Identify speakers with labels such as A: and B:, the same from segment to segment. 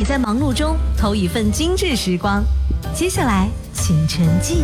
A: 在忙碌中偷一份精致时光。接下来，请沉浸。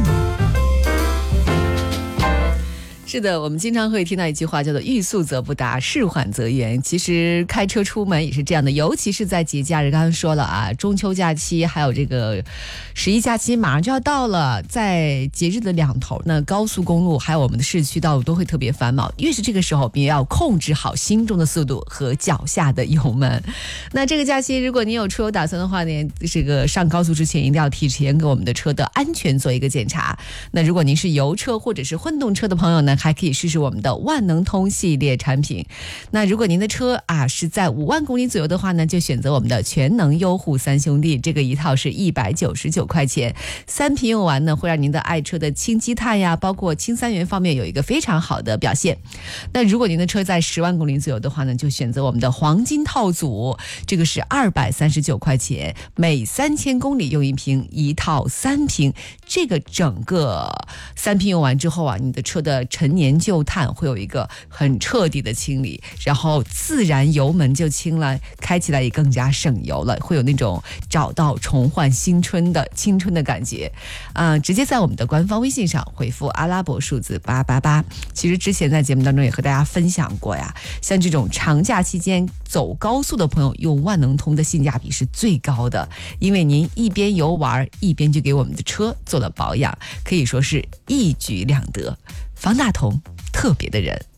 B: 是的，我们经常会听到一句话叫做欲速则不达，事缓则圆。其实开车出门也是这样的，尤其是在节假日，刚刚说了啊，中秋假期还有这个11假期马上就要到了，在节日的两头呢，高速公路还有我们的市区道路都会特别繁忙，越是这个时候，也要控制好心中的速度和脚下的油门。那这个假期，如果你有出游打算的话呢，这个上高速之前一定要提前给我们的车的安全做一个检查。那如果您是油车或者是混动车的朋友呢，还可以试试我们的万能通系列产品。那如果您的车是在5万公里左右的话呢，就选择我们的全能优护三兄弟，这个一套是199块钱，3瓶用完呢，会让您的爱车的氢积碳呀，包括氢三元方面有一个非常好的表现。那如果您的车在10万公里左右的话呢，就选择我们的黄金套组，这个是239块钱，每3000公里用一瓶，一套3瓶。这个整个3瓶用完之后你的车的陈年旧碳会有一个很彻底的清理，然后自然油门就轻了，开起来也更加省油了，会有那种找到重焕青春的感觉。直接在我们的官方微信上回复阿拉伯数字888。其实之前在节目当中也和大家分享过呀，像这种长假期间走高速的朋友，用万能通的性价比是最高的，因为您一边游玩一边就给我们的车做了保养，可以说是一举两得。方大同，特别的人。